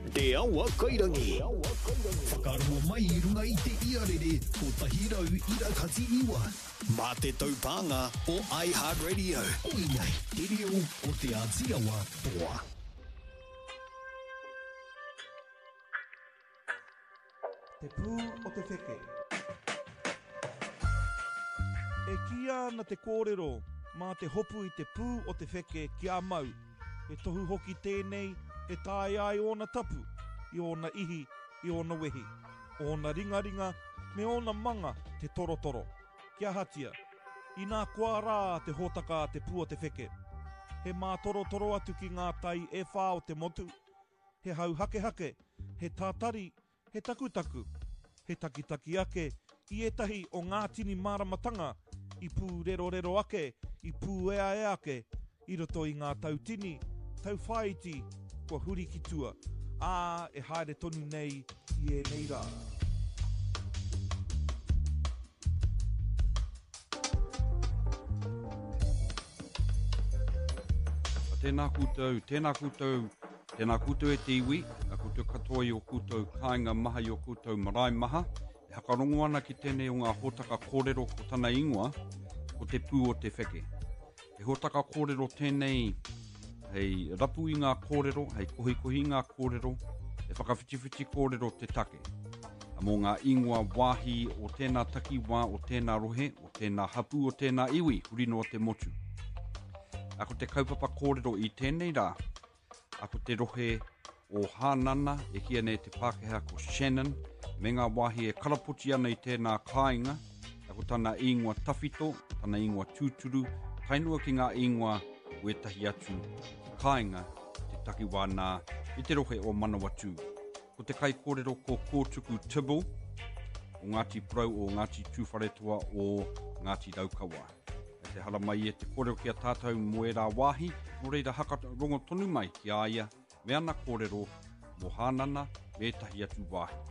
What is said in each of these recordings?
Te Awa Kairangi. Whakarongo mai I runga I te iarere ko Tahirau Irakati Iwa. Mā te taupanga o iHeartRadio. Koinei, te reo o te Ātiawa Toa. Te pū o te wheke. E kia na te kōrero, mā te hopu I te pū o te wheke ki a mau. E tohu hoki tēnei, e tāi ai ona tapu, I ona ihi, I ona wehi. Ona ringaringa, me ona manga te torotoro. Kia hatia, I nā kua rā te hōtaka te pū o te wheke. He mā torotoro atu ki ngā tai e whā o te motu. He hau hake hake, he tātari, he takutaku, he takitaki ake, I etahi o ngā tini māramatanga, I pū rero rero ake, I pū ea ea ake, I roto I ngā tautini, tau whaiti, kua huri ki tua, e haere tonu nei, I e nei rā. Tēnā koutou, tēnā koutou, tēnā koutou e te iwi, a koutou katoa I o koutou kāinga maha I o koutou marae maha, e hakarongo ana ki tēnei o ngā hōtaka kōrero ko tana ingoa, ko te pū o te wheke. He hōtaka kōrero tēnei, hei rapu I ngā kōrero, hei kohi ngā kōrero, e whakawhitiwhiti kōrero te take. A mō ngā ingoa wāhi o tēnā takiwā, o tēnā rohe, o tēnā hapu, o tēnā iwi, hurino o te motu. Ako te kaupapa kōrero I tēnei rā, ako te rohe o Hānana, e kia nei te Pākehā ko Shannon, me ngā wāhi e karapoti ana I tēnā kāinga, ako tana ingoa tawhito, tana ingoa tūturu, tainua ki ngā ingoa uetahi atu ki kāinga, te takiwā nā, I te rohe o Manawatu. Ko te kai kōrero ko Kōtuku Tibu, o Ngāti Prau o Ngāti Tūwharetoa o Ngāti Raukawa. E te hara mai e te kōrero ki a tātou mo e rā wāhi, mo reira haka rongo tonu mai ki a ia, me ana kōrero mo Hānana, me tahi atu wāhi.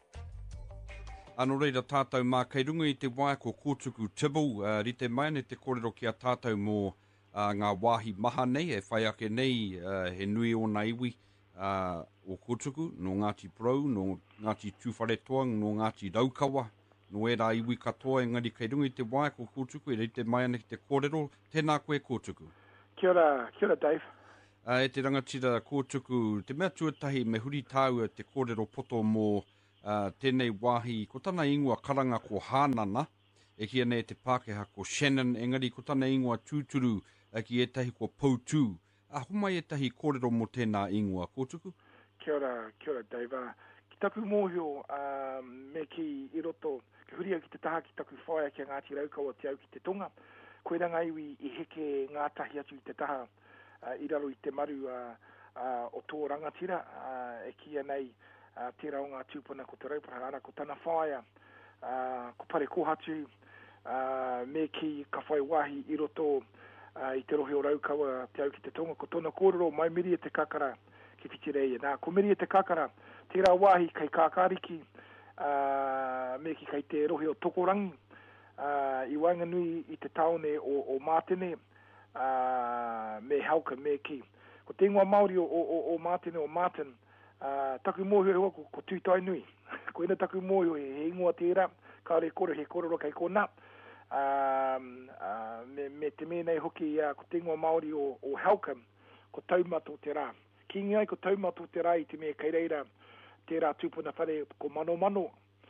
Ano reira tātou mā kei runga I te wāia ko Kōtuku Tibu, rite mai ne te kōrero ki a tātou mo ngā wāhi maha nei, e whai ake nei, he nui o nā iwi o Kōtuku, no Ngāti Prau, no Ngāti Tūwharetoa, no Ngāti Raukawa, no e rā iwi katoa, engari kei runga I te wāia ko Kōtuku, e rite mai ane ki te kōrero, tēnā koe Kōtuku. Kia ora Dave. E te rangatira Kōtuku, te mea tuatahi me huri tāua te kōrero poto mō tēnei wāhi, ko tana ingoa karanga ko Hānana, e kia nei te Pākehā ko Shannon, engari ko tana ingoa tūturu, ki etahi ko Poutu. Humai etahi kōrero mo tēnā ingoa, Kōtuku? Kia ora Dave. Ki taku mōhio me ki I roto, ki huria ki te taha ki taku whaia ki Ngāti Raukawa te au ki te tonga. Koe ranga iwi I heke ngā tahi atu I te taha, I raro I te maru o tō rangatira, e kia nei tērā o ngā tūpuna ko te raupara ana ko tana whaia, ko pare kohatu, me ki ka whai wahi I roto I te rohe o Raukawa te au ki te tonga, ko tōna kōrero mai miri e te kakara ki whitireia. Nā, ko miri e te kakara, tērā wahi kai kākāriki, me ki kai te rohe o Tokorangi, I Wainganui I te taone o Mātene, me hauka me ki. Ko te ingoa Māori o Mātene o Martin, taku mōhio e hoa ko tūtai nui. Ko ina taku mōhio he ingoa tērā, ka re kore he kororo kai kona. Me te mēnei hoki ko te ingoa Māori o hauka, ko taumato te rā. Kingi ai ko taumato te rā I te mea kei reira, tērā tūpuna whare ko mano,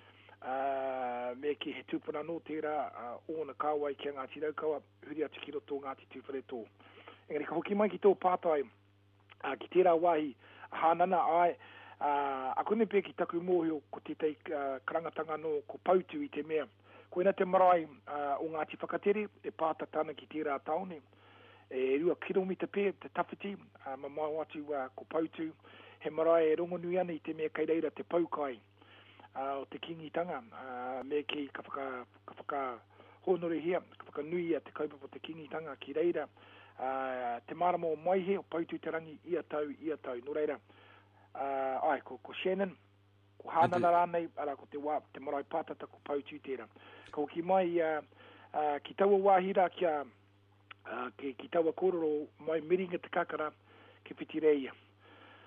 me ki he tūpuna no tērā ona kāwai ki Ngāti Raukawa, huri atu ki roto Ngāti Tūwharetō. Engari ka hoki mai ki tō pātai, ki tērā wahi, Hānana ai, a kone pē ki taku mōhio ko te tei karangatanga no ko Poutu I te mea. Ko ina te marae o Ngāti Whakatere, e pātatana ki tērā taone, e rua kilomita pē, te tawhiti, mamau atu ko Poutu, he marae e rongo nui ana I te mea kei reira te paukai, o te kingitanga, me ki ka whaka honore hia, ka whaka nui a te kaupapa te kingitanga ki reira, te marama o maihe o Poutu te rangi ia tau, no reira, ko Shannon, ko Hānana rānei, ara ko te marae pātata ko Poutu tērā. Ka hoki mai ki taua wāhira kia ki taua kōrero mai miringa te kakara ki whitireia.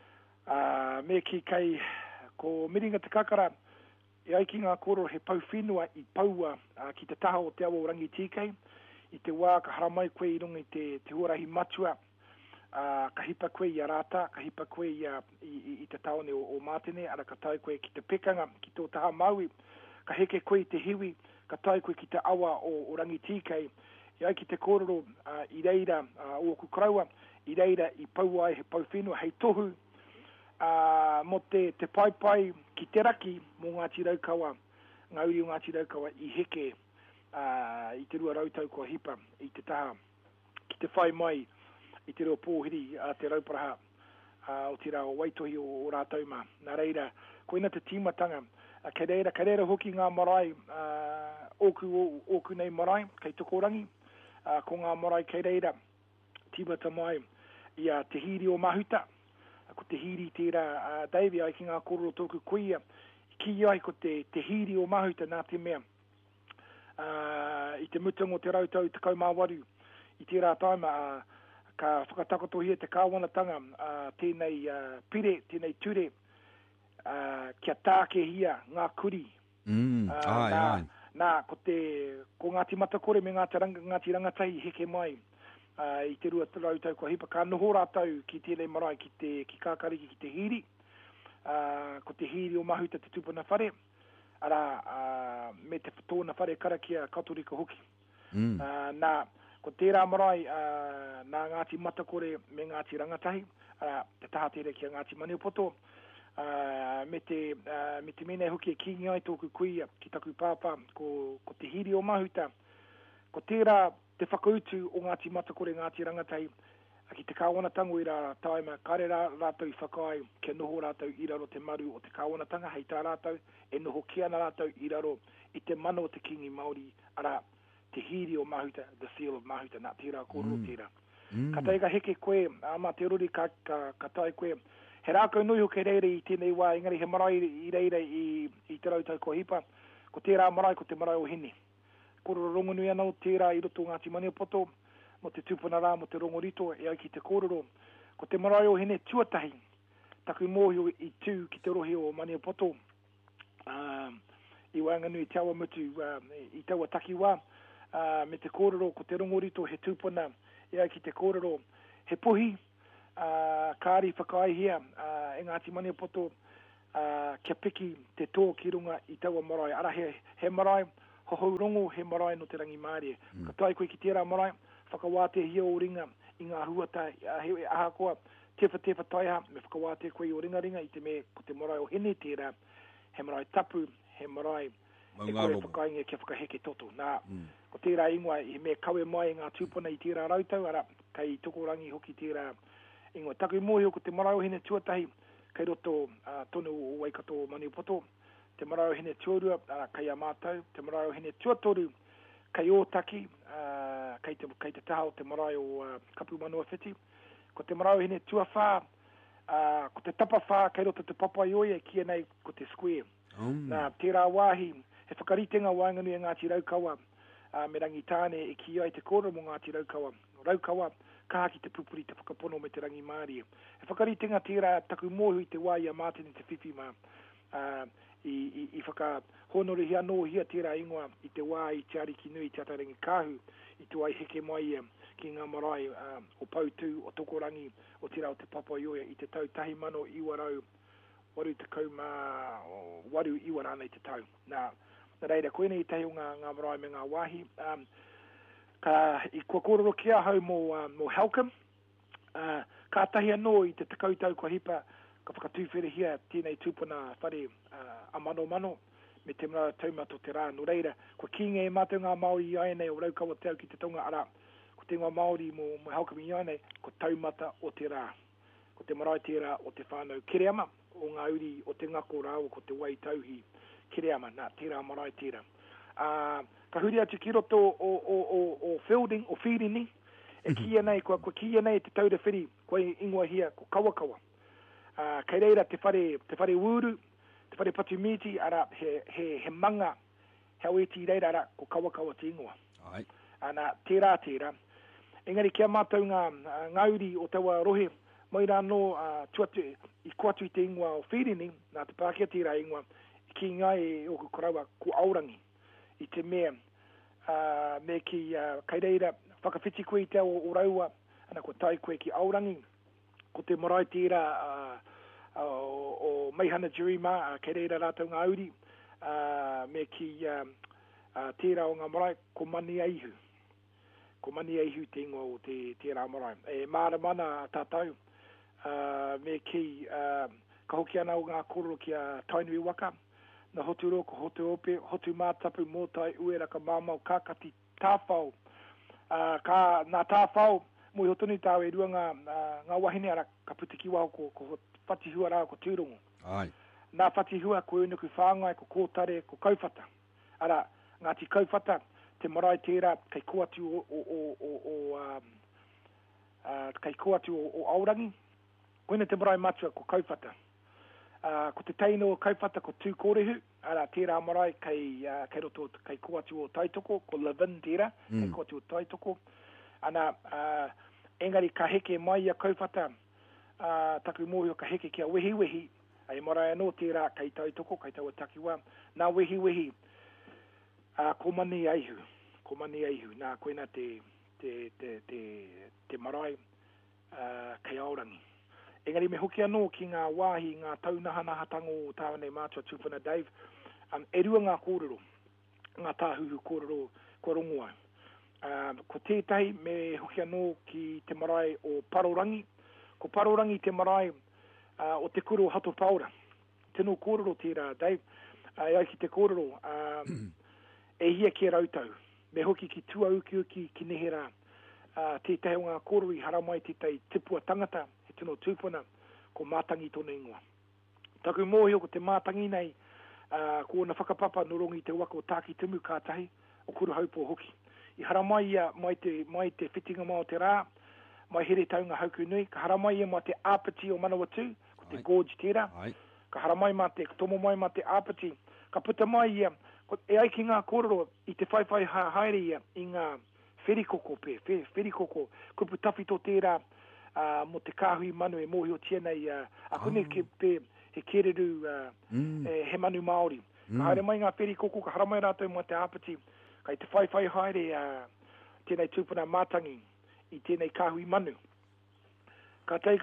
Me ki kai ko miringa te kakara e ai ki ngā koro he pau whenua I paua ki te taha o te awa o rangi tīkei I te wā ka haramai koe I runga I te huarahi matua ka hipa koe I a rata, ka hipa koe I te taone o Mātene, ara ka tai koe ki te pekanga, ki tō taha maui, ka heke koe I te hiwi, ka tai koe ki te awa o rangi tīkei, I ai ki te kōrero I reira o kukraua, I reira I paua ai he pau whenua, hei tohu, mo te pai ki te raki mō Ngāti Raukawa, ngā uri o Ngāti Raukawa I heke I te rua rautau kua hipa, I te taha, ki te whai mai, I te reo pōhiri te rauparaha o te rao waitohi o rātou mā. Nā reira, ko ina te tīmatanga, kei reira hoki ngā marae, oku nei marae, kei tokorangi, ko ngā marae kei reira, tīmata mai, ia te hiri o mahuta, ko te hiri tērā Davey, ai ki ngā kororo tōku kuia, ki ai ko te hiri o mahuta nā te mea, I te mutungo te rautau te kaumāwaru, I tērā taima, ka whakatakotohia te kāwanatanga tēnei pire, tēnei ture, kia tākehia ngā kuri. Nā, ko Ngāti Matakore me Ngāti Rangatahi heke mai I te rua rautau kua hipa. Ka noho rātau ki tēnei marae, ki kākariki, ki te hiri, ko te hiri o mahuta te tupuna whare, ara me te tōna whare karakia katorika hoki. Nā, ko tērā marae nā Ngāti Matakore me Ngāti Rangatahi, te taha tere kia Ngāti Maniapoto, me te mene hoki e kingi ai tōku kuia ki taku pāpā, ko te hiri o mahuta, ko tērā te whakautu o Ngāti Matakore, Ngāti Rangatahi, ki te kāwanatanga I rā taima, kare rātau I whakai, ke noho rātau I raro te maru o te kāwanatanga, hei tā rātau, e noho ki ana rātau I raro I te mana o te kingi Māori, ara te hiri o mahuta, the seal of mahuta, nā tērā kōrero tērā. Ka teiga heke koe, mā te ruri ka tai koe, he rākau nui ho kei reire I tēnei wā, engari he marae I reire I te rautau kua hipa, ko tērā marae, ko te marae o hine. Kōrero rongonui anau, tērā I roto Ngāti Maniapoto, mo te tūpuna rā, mo te rongorito, e ai ki te kōrero, ko te marae o hine tuatahi, taku mōhio I tū ki te rohi o Maniapoto, I wanganui te awa mutu, I taua takiwā, me te kōrero, ko te rongorito, he tūpuna, e ai ki te kōrero, he puhi, kāri whakaihia, e Ngāti Maniapoto, kia piki te tō ki runga I taua marae. Ara he marae, hohou rongo, he marae no te rangi Māori. Ka tai koe ki tērā marae, whakawāte hia o ringa I ngā huata, he ahakoa, tefa taiha, me whakawāte koe o ringa I te me, ko te marae o hene tērā, he marae tapu, he marae, e kore whakainga kia whakaheke toto. Nā, ko tērā ingoa, I me kawe mai ngā tūpuna I tērā rautau, ara, kei tokorangi hoki tērā ingoa. Taku mōhio ko te marae o hene tuatahi, kei roto tonu o Waikato Maniapoto, te marae o hene tuarua, ara, kei a mātau, te marae o hene tuatoru, kei ōtaki, kei te taha o te marae o Kapu Manua Whiti, ko te marae o hene tuawhā, ko te tapawhā, kei roto te papai oia, kia nei ko te square. Nā, tērā wāhi, he whakaritenga wainganui Ngāti Raukawa, me rangi tāne e ki ai te kōrero mo Ngāti Raukawa. Raukawa, ka ki te pupuri te whakapono me te rangi Māori. He whakaritenga tērā taku mōhu I te wā I a Mātene te whiwhi mā. I whakahonori anō hia tērā ingoa I te wā I te ariki nui te atarengi kāhu, I tu ai heke mai ki ngā marae o Pautū, o Tokorangi, o te rao te Papaioia I te tau 1848 iwarana I te tau. Nā reira, koene I tahi o ngā marae me ngā wāhi. I kua kōrero kia hau mō Halcombe, ka tahi anō I te takautau kua hipa, ka whakatūwhere hia tēnei tūpuna whare a mano, me te mara taumato te rā. No reira, kua kinga e mātou ngā Māori I ai nei o Raukawa te au ki te tonga ara, ko te ngā Māori mō Halcombe I ai nei, ko taumata o te rā. Ko te marae tērā o te whānau Kereama, o ngā uri o te ngako rāua ko te Waitauhi Kereama, nā tērā marae tērā. Ka huri atu ki roto o feeding ni, e kia nei, kua kia nei te taura whiri, kua ingoa hia, ko kawakawa. Kei reira te whare uru, te whare patumiti, ara he manga, hau e ti reira ara, ko kawakawa te ingoa. Nā tērā. Engari kia mātou ngā uri o taua rohe, mai rā no tuatu I kuatu I te ingoa o whirini, nā te Pākehā tira ingoa, ki ngai o ku koraua ku aurangi I te mea, me ki kai reira, whakawhiti koe I te o raua, ana ko tai koe ki aurangi, ko te marae tira o Meihana Jirima, kai reira rātou ngā uri, me ki tira o ngā marae, ko mani aihu. Ko mani aihu te ingoa o te rā marae. E māra mana tātou, me ki ka hoki ana o ngā kororo ki a Tainui Waka, na hotu roko, hotu ope, hotu mātapu mō tai uera ka māmau kākati tāwhau. Nā tāwhau, mui hotuni tāu e rua ngā wahine ara ka putiki waho ko whatihua rā ko tūrongo. Ai. Nā whatihua ko unuku whāngai, ko kōtare, ko kauwhata. Ara, ngāti kauwhata, te marae tērā, kei koatu kei koatu o aurangi, koina te marae matua ko kauwhata. Ko te teino o kauwhata ko tū kōrehu, ara tērā marae kei roto kei koatu o taitoko, ko Levin tērā, kei koatu o taitoko. Ana, engari ka heke mai a kauwhata, taku mōhio ka heke kia wehi, ai marae anō tērā kei taitoko, kei taua takiwa, nā wehi, ko mani aihu, nā koina te marae kei aurangi. Engari me hoki anō ki ngā wāhi, ngā taunahanaha tango o tāwane mātua tūpuna Dave, e rua ngā kōrero, ngā tāhuhu kōrero, ko rongoa. Ko tētahi me hoki anō ki te marae o Parorangi, ko Parorangi te marae o te kuro hato paura. Tino kōrero tērā, Dave, ai ki te kōrero, e hia ki rautau. Me hoki ki tua uki ki nehera, tētahi o ngā kōrero I haramai tētai tipua tangata, he tino tūpuna, ko mātangi tōna ingoa. Taku mōhio ko te mātangi nei, ko na whakapapa norongi te waka o tāki timu kātahi, o kuru haupō hoki. I haramai ia mai te whitinga mao te rā, mai here taunga hauku nui, ka haramai ia mai te āpiti o Manawatu, ko te gorge tērā, ka haramai mai te, ka tomo mai te āpiti, ka puta mai ia, e ai ki ngā kōrero I te whaiwhai haere ia, I ngā wherikoko pē, wherikoko, kupu tawhi tō tērā, mo te kāhui manu e mōhio tia nei, a kone ke pē, he kereru, he manu Māori. Ka haere mai ngā wherikoko, ka haramai rātou mai te āpiti, kai te whaiwhai haere, tēnei tūpuna mātangi, I tēnei kāhui manu. Ka tai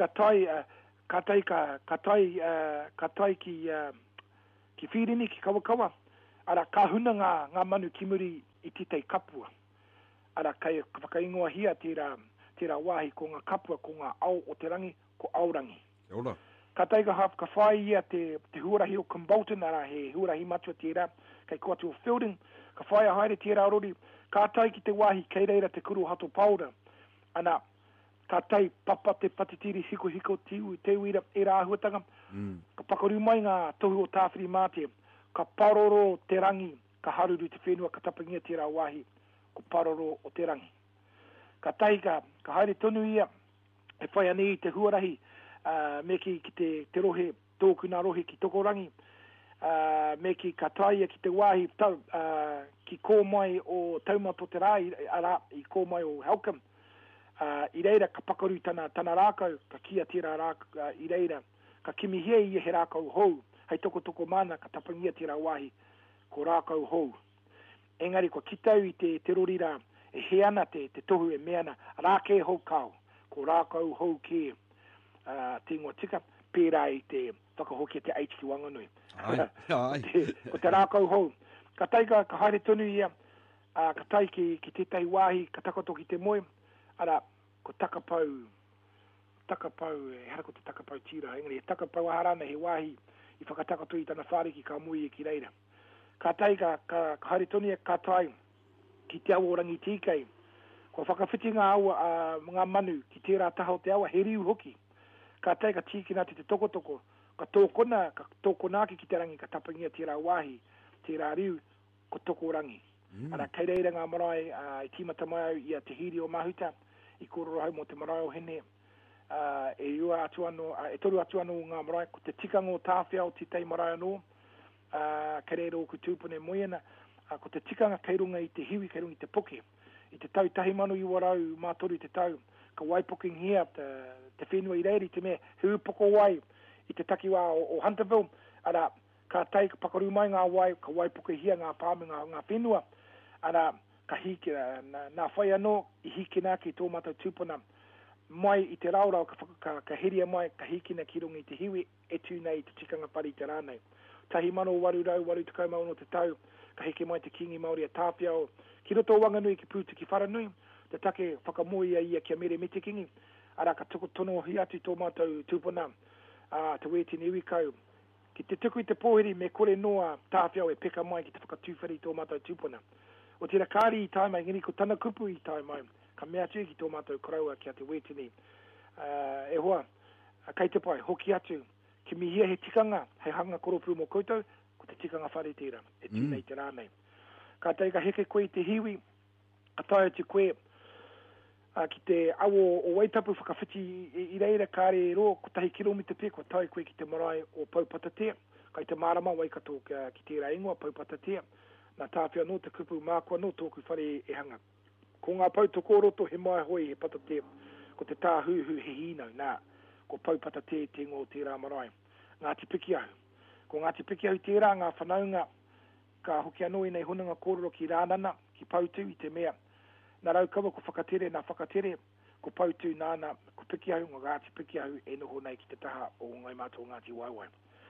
ki whirini, ki kawakawa, ara ka huna ngā manu ki muri I titei kapua. Ara kai whakaingoa hia tērā wāhi ko ngā kapua, ko ngā au o te rangi, ko aurangi. Ora. Ka taiga ka whai ia te huarahi o Kimbolton, ara he huarahi matua tērā, kai koatu o Fielding, ka whai a haere tērā rori, ka tai ki te wāhi kei reira te kuru hato paura, ana ka tai papa te patitiri hiko te uira e rā huatanga, ka pakaru mai ngā tohu o tāwhiri mātia, ka paroro te rangi, ka haruru te whenua, ka tapangia tērā wāhi, ko paroro o te rangi. Ka tai ka haere tonu ia, e whai anei te huarahi, me ki te rohe, tōku nā rohe ki tokorangi, me ki ka taia ki te wāhi, ki kō mai o taumato te rā, I kō mai o Helcom, I reira ka pakaru tana rākau, ka kia tērā rākau, I reira, ka kimihia I he rākau hou, hei toko mana, ka tapangia tērā wāhi, ko rākau hou. Engari, ko kitau I te rorira, e he ana te tohu e meana, rāke hou kau, ko rākau hou ke, te ingoa tika, pērā I te whakahokia te HQ Wanganui. Ko te rākau hou. Ka tai ka haere tonu ia, ka tai ki tētai wāhi, ka takato ki te moe, ara, ko takapau, hara ko te takapau tira, engari, takapau aharana he wāhi, I whakatakato I tana whāriki ka mui ki reira. Ka tai ka haere tonu ia, ka tai ki te awa orangi tīkei, ko whakawhiti ngā manu ki tērā taha o te awa, he riu hoki. Ka tai ka tīkina te tokotoko, ka tōkona ki te rangi, ka tapangia tērā wāhi, tērā riu, ko toko rangi. Ara kei reira ngā marae, I tīmata mai ia te hiri o mahuta, I kōrero hau mo te marae o hene, e toru atu anō ngā marae, ko te tikango tāwhia o titei marae anō, kei reira o ku tūpune moiana, ko te tikanga kei runga I te hiwi, kei runga I te poke. I te tau tahi manu I warau, mātoru I te tau, ka waipoking hia, te whenua I reiri te mea, hu poko wai, i te takiwa o Hunterville, ara ka tai ka pakaru mai ngā wai, ka wai puke hia ngā pāme ngā whenua, ara ka hiki, nā whai anō, i hiki nā ki tō mātou tūpuna, mai i te raurau ka heria mai, ka hiki na ki rungi te hiwi, e tū nei te tikanga pari te rānei. Tahi mano waru tukau mau no te tau, ka hiki mai te kingi Māori a Tāwhiao, ki roto Wanganui ki Pūtu ki Wharanui, te take whakamoia ia kia mere me te kingi, ara ka tuku tono hi atu tō mātou tūpuna, te wetini iwi kau, ki te tuku i te pōhiri me kore noa Tāwhiao e peka mai ki te whakatūwhiri tō mātou tūpuna. O te rakari i tai mai, ngini ko tana kupu i tai mai, ka mea tū ki tō mātou koraua kia te wetini. E hoa, kei te pai, hoki atu, ki mihia he tikanga, he hanga koropuru mo koutou, ko te tikanga whare tira, e tūnei te rānei. Ka tei ka heke koe te hiwi, a tae te koe, ki te awo o waitapu whakawhiti i reira kāre ro, ko tahi kilomita pe, ko tae koe ki te marae o Paupatatea, kai te marama waikato ki tērā ingoa Paupatatea, nā Tāwhiao no te kupu mākua no tōku whare e hanga. Ko ngā pautoko roto he mai hoi he Patatea, ko te tāhuhu he hinau, nā, ko Paupatatea te ngō tērā marae. Ngā te piki ahu. Ko ngā te piki ahu tērā, ngā whanaunga, ka hoki anō i nei hunanga kōrero ki rānana, ki pautu i te mea. Nā raukawa ko whakatere, nā whakatere, ko pautu nāna, ko piki ahu, ngā te piki ahu e noho nei ki te taha o ngai mātou Ngāti Waewae.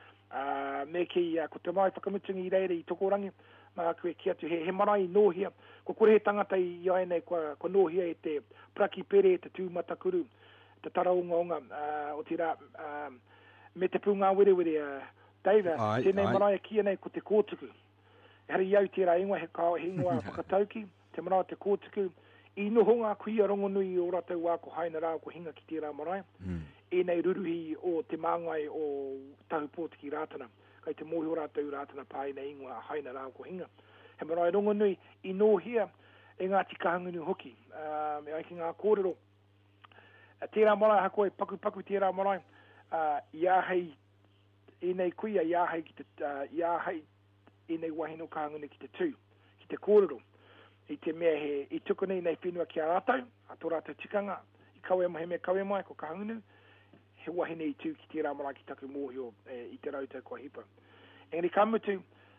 Me ki, ko te mai whakamutungi i reire i tokorangi, mā koe ki atu he marae i nōhia, ko kore he tangata i aenei ko nōhia e te praki pere, te tūmatakuru, te taraunga o te rā, me te pūngā werewere, David, tēnei marae kia nei ko te kōtuku. Hara iau tērā ingoa he ingoa whakatauki, te marae te kōtuku, i noho ngā kuia rongonui o rātou wā ko haina rā ko hinga ki tērā marae, e nei ruruhi o te māngai o tahu pōtiki rātana, kai te mohi o rātou rātana pāi nei ingoa haina rā ko hinga. He marae rongonui i nōhia e ngā tikahangunu hoki, me ai ki ngā kōrero. Tērā marae hakoe, paku tērā marae, iāhei, e nei kuia iāhei ki te, iāhei, i nei wahino kahangune ki te tū, ki te kōrero, i te mea he, i tuku nei whenua ki a rātou, a tō rātou tikanga, i kawe mai, he mea kawe mai, ko kahangunu, he wahine i tū ki te rāmara ki taku mōhio i te rautau kua hipa. Engari ka mutu,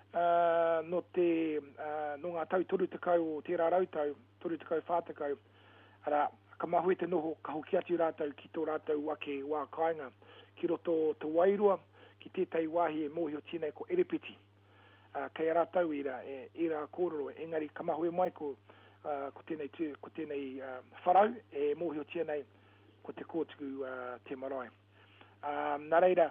no ngā tau toru tekau o tērā rautau, toru tekau whātakau, ara, ka mahui te noho, ka hoki atu rātou ki tō rātou wake wā kāinga, ki roto te wairua, ki tētai wāhi e mōhio tēnei ko erepiti. Kei a rātau i rā kōrero, engari ka mahui mai ko tēnei wharau, e mōhio tēnei ko te kōtuku te marae. Nā reira,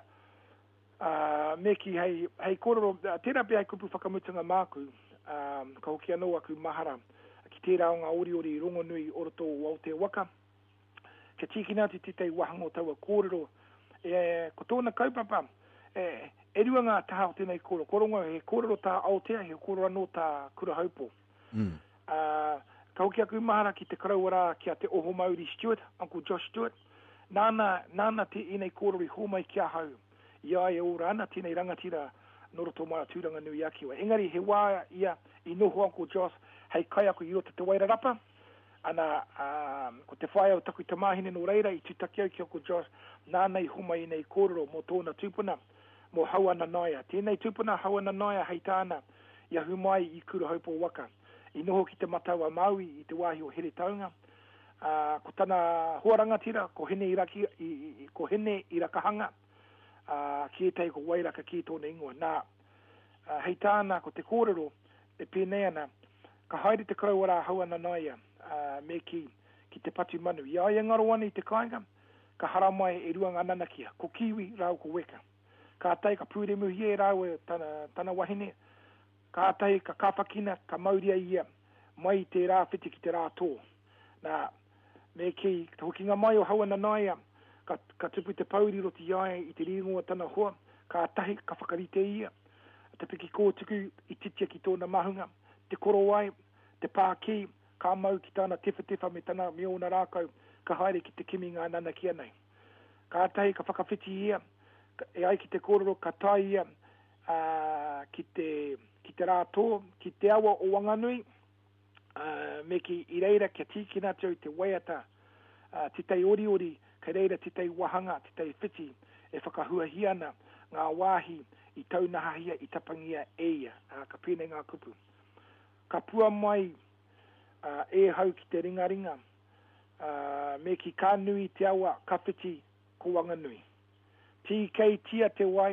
me ki hei kōrero, tērā pe hei kupu whakamutunga māku, ka hoki anō aku mahara, ki tērā o ngā ori rongonui oroto o Aotearoa, ke tīkina te tētai wahango taua kōrero, ko tōna kaupapa, e rua ngā taha o tēnei kōrero. Koronga he kōrero tā Aotea, he kōrero anō tā kura haupo. Ka hoki aku mahara ki te karauara kia te Oho Mauri Stewart, Uncle Josh Stewart. Nāna te inei kōrero i hōmai kia hau. Ia e ora ana tēnei rangatira noroto mai a tūranga nui akiwa. Engari he wā ia i noho Uncle Josh, hei kai aku i rota te wairarapa. Ana, ko te whaia o taku i te māhine no reira, i tūtaki au ki Uncle Josh, nāna i hōmai inei kōrero mō tōna tūpuna. Mo Hauana Naia. Tēnei tūpuna Hauana Naia hei tāna i ahu mai i kura haupo waka. I noho ki te mataua Maui i te wāhi o Here Taunga. Ko tana huarangatira, ko hene i rakahanga, ki e tei ko wairaka ki tōna ingoa. Nā, hei tāna ko te kōrero e pēnei ana, ka haere te karauara Hauana Naia me ki te patu manu. I aia ngaro ana i te kāinga, ka hara mai e ruanga ananakia, ko kiwi rau ko weka. Ka atai ka pūre muhi e rau e tana wahine, ka atai ka kawhakina, ka mauria ia, mai te rā whiti ki te rā tō. Nā, me ki, te hokinga mai o Hauana Naia, ka tupu te pauri roti iae i te ringoa tana hoa, ka atahi, ka whakarite ia, te piki kōtuku i titia ki tōna mahunga, te korowai, te pāki, ka mau ki tāna tefa me tāna meona rākau, ka haere ki te kimi ngā nana ki anei. Ka atahi, ka whakawhiti ia, e ai ki te kōrero ka tai ia ki te rātō, ki te awa o Wanganui, me ki i reira kia tīkina tau te waiata, titai ori, ka reira titai wahanga, titai whiti, e whakahuahiana ngā wāhi I taunahahia I tapangia eia, ka pēne ngā kupu. Ka pua mai e hau ki te ringaringa, me ki ka nui te awa kawhiti ko Wanganui. Ti kei tia te wai,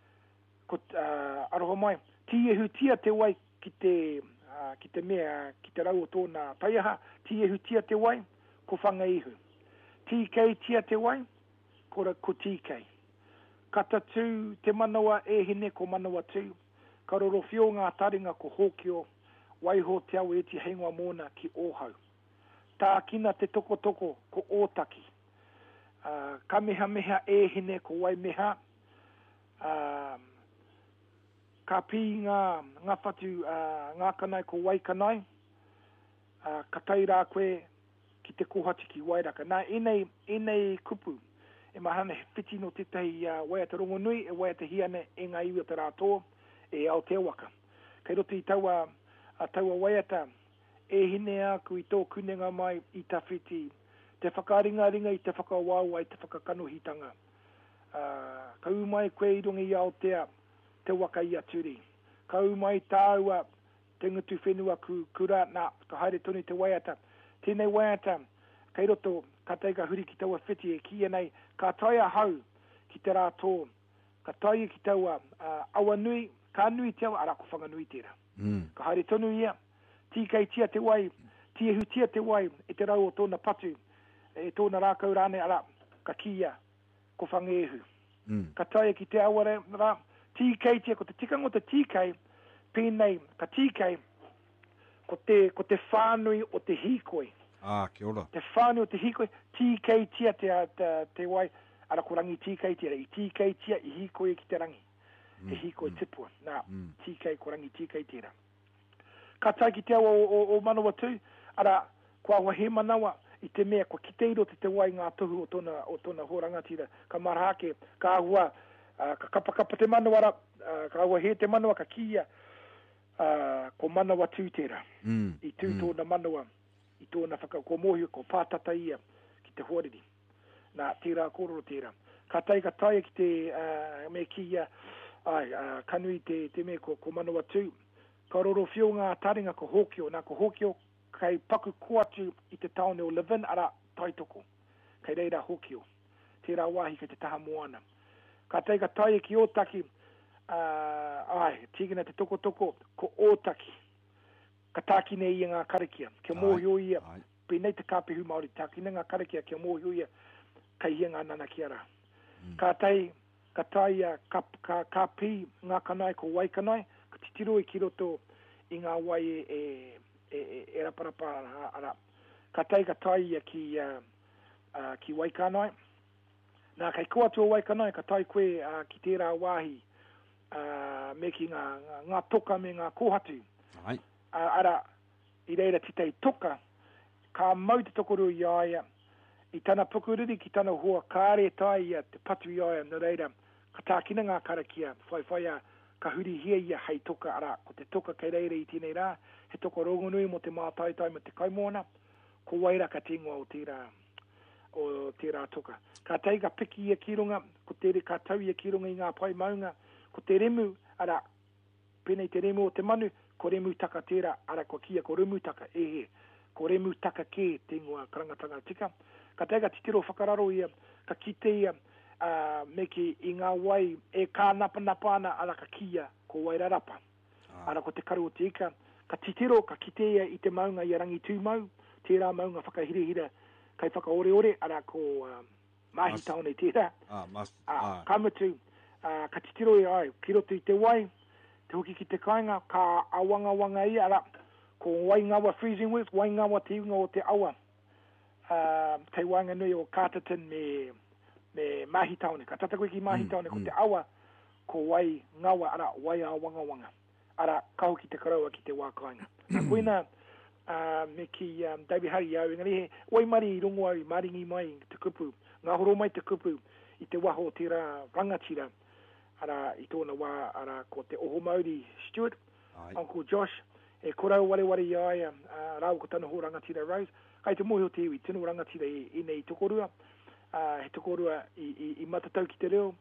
aroha mai, ti ehu tia te wai ki te mea, ki te rau o tōna taiaha, ti ehu tia te wai, ko whanga ihu. Ti kei tia te wai, ko ti kei. Kata tū te manawa e hine ko manawa tū, ka roro whio ngā taringa ko Hōkio, waiho te au e ti heingoa mōna ki Ōhau. Tā kina te toko ko Ōtaki. Ka meha meha e hine ko Waimeha. Ka pī ngā whatu, ngā kanai ko Waikanai. Ka taira koe ki te kohati ki Wairaka. Nā enei kupu. E mahana he whiti no tetahi waiata rongonui, e waiata hiane e ngā iwi o te rātō, e ao te waka. Kei roto I taua waiata, e hine aku I tō kunenga mai I ta whiti, te whakaringa I te whakawau ai te whakakanohitanga. Kau mai koe I rongi I Aotea, te waka I aturi. Kau mai tāua te ngutu whenua kura nā, ka haere tonu te waiata. Tēnei waiata, kei roto, ka teiga huri ki taua whiti e kia nei, ka taia hau ki te rātō, ka taia ki taua awa nui, ka nui te awa, ara ko whanganui tērā. Ka haere tonu ia, ti kei tia te wai, ti ehu tia te wai, e te rau o tōna patu, e tōna rākau rāne, ara, ka kia, ko whangehu. Ka taia ki te awa rā, ti kei tia, ko te tikango te ti kei, pēnei, ka ti kei, ko te whānui o te hikoi. Kia ora. Te whānui o te hikoi, ti kei tia te wai, ara ko rangi ti kei tia, I ti kei tia I hikoi ki te rangi. E hikoi tipua. Nā, ti kei ko rangi ti kei tira. Ka tai ki te awa o manawa tū, ara, kua awa he manawa, I te mea, kua ki te iro te wai ngā tohu o tōna horanga tira. Ka marahake, ka ahua, ka kapakapa te manawa ra, ka ahua he te manawa, ka kia, ko manawa tū tira. I tū tōna manawa, I tōna ko mohi, ko pātata ia, ki te huariri. Nā, tērā kororo tērā. Ka tai ki te me kia, kanui te me ko manawa tū. Ka roro whio ngā taringa ko Hōkio. Nā, ko Hōkio, kai paku kuatu I te taone o Levin, ara taitoko. Kai reira Hōkio. Tērā wāhi ki te taha moana. Ka tai ki Ōtaki, tīkina te toko, ko Ōtaki. Ka tākine ia ngā karakia, kia mōhio ia, pēnei te kāpehu Māori, tākine ngā karakia, kia mōhio ia, kai hia ngā nana ki ara. Ka tai ka pī ngā kanai ko Waikanai, ka titiro ki roto I ngā wai e raparapa ara. Ka tai ki Waikanai. Nā, kai koa tua Waikanai, ka tai koe ki tērā wāhi, me ki ngā toka me ngā kōhatu. Ara, I reira titei toka, ka mau te tokoru I aia, I tana pukuriri ki tana hoa, kāre tai ia te patu I aia, no reira, ka tākina ngā karakia, whaiwhaia, ka huri hia ia hei toka, ara, ko te toka kei reira I tēnei rā, he toka rongonui mo te mātaitai mo te kaimona, ko waira ka tingua o tērā toka. Ka teiga piki ia ki runga, ko tere ka tau ia ki runga I ngā pai maunga, ko te remu, ara, pēnei te remu o te manu, ko remu taka tērā, ara ko kia, ko remu taka ko remu taka ke te ngua karangatanga tika. Ka teiga titiro whakararo ia, ka kite ia, me ki I ngā wai, e kā napa ana, ara ka kia, ko wairarapa. Ara ko te karu o te ika, ka titiro, ka kite ia I te maunga I rangi tū mau, tērā maunga whakahirehira, kai whakaore, ara ko mahi taone tērā. Kamutu, ka titiro ia ai, ki roto I te wai, te hoki ki te kainga, ka awanga ia, ara, ko Waingawa Freezing Works, Waingawa te inga o te awa, kei Wainganui o Carterton me Mahi Taone, ka tata koe ki Mahi Taone, ko te awa, ko Waingawa, ara, wai awanga, ara, ka hoki te karaua ki te wā kainga. Koina, me ki David Hari au, ngari he, waimari I rongo au, maringi mai te kupu, ngā horo mai te kupu, I te waho tira rangatira, ara I tōna wā, ara ko te Oho Māori Stuart, Uncle Josh, e korau ware I aia, rau ko tana ho rangatira Rose, kai te mohi o te iwi, tino rangatira I nei tokorua, he tokorua I matatau ki te reo,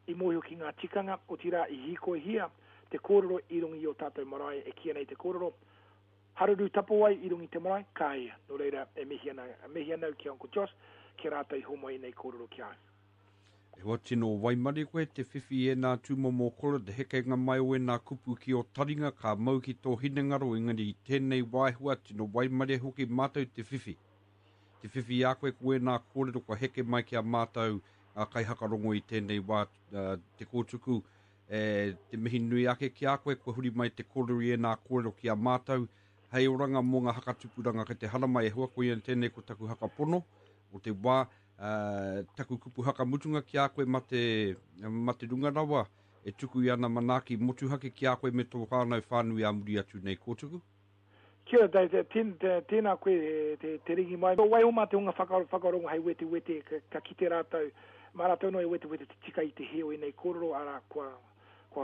i mohi ki ngā tikanga o tira i hiko hia te kōrero i rungi o tātou marae e kia nei te kōrero. Haruru tapo ai i rungi te marae, kāia. No reira e mihi anau ki Uncle Josh, ki rātou i homo i nei kōrero ki ai. E hoa tino waimari koe te whiwhi e nā tūmomo kora, te hekenga mai o e nā kupu ki o taringa, ka mau ki tō hinengaro, ingari i tēnei waihua, tino waimari hoki mātou te whiwhi. Te whiwhi a koe koe nā kōrero kua heke mai ki a mātou a kai hakarongo i tēnei wā te kōtuku. Te mihi nui ake ki a koe, kua huri mai te kōrero i e nā kōrero ki a mātou. Hei oranga mō ngā hakatupuranga ka te haramai e hua koe i tēnei ko taku hakapono, o te wā, taku kupu haka mutunga ki a koe ma te runga rawa, e tuku i ana manaki motuhake ki a koe me tō whānau whānui a muri atu nei kōtuku. Kia tēnā koe te ringi mai. Wai o mā te unga whakarongo hei wete ka ki te rātou, mā rātou no e wete te tika i te heo i nei kōrero, ara ko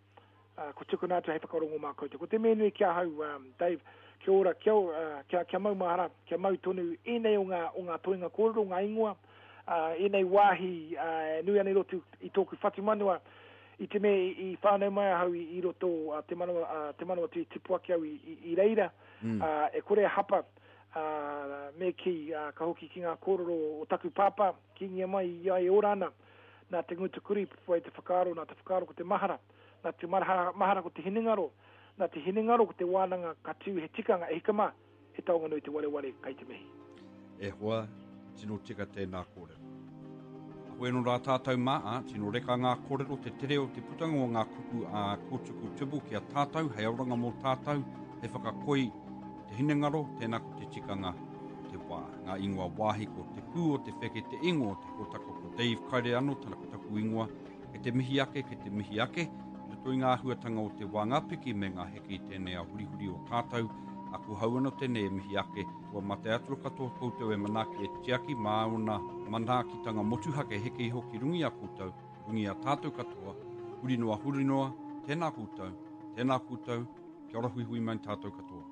tuku nātu hei whakarongo mā koutou. Ko te menui kia hau, Dave, kia ora, kia mau mahara, kia mau tonu, i nei o ngā toinga kōrero, ngā ingoa, i nei wāhi, nui ane rotu i tōku whatimanua, i te me i whānau mai hau i roto te manua tui tipuaki au i reira, e kore hapa me ki ka hoki ki ngā kōrero o taku pāpā, ki ngia mai i ai orana, nā te ngutukuri pua i te whakaaro, nā te whakaaro ko te mahara, nā te mahara ko te hinengaro, nā te hinengaro ko te wānanga ka tū he tikanga e hikama, e taonga nui te wareware kai te mihi. E hoa, tino tika tēnā kōrero. Koe no rā tātou maa, tino reka ngā kōrero te tere o te putanga o ngā kupu a kōtuku tubu ki a tātou, hei auranga mō tātou, hei whakakoi te hinengaro, tēnā ko te tikanga te wā. Ngā ingoa wāhi ko te pū o te wheke te ingo, te kotako ko Dave Kaire anō, tana ko taku ingoa, ke te mihi ake, Tui ngā huatanga o te wā ngā piki me ngā heke i tēnei a hurihuri o tātou. Aku hauana tēnei e mihi ake, ua mate atua katoa koutou e manaki e tiaki māuna manakitanga motuhake heke i hoki rungi a koutou, rungi a tātou katoa, hurinoa, tēnā koutou, kia ora hui mai tātou katoa.